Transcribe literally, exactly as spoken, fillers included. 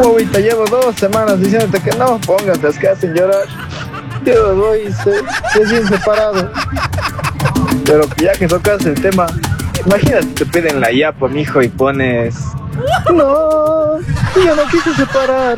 Uy, te llevo dos semanas diciéndote que no pongas las que hacen llorar. Yo voy, se, se siguen separado. Pero ya que tocas el tema, imagínate, te piden la yapa, mijo, y pones... No, yo no quise separar.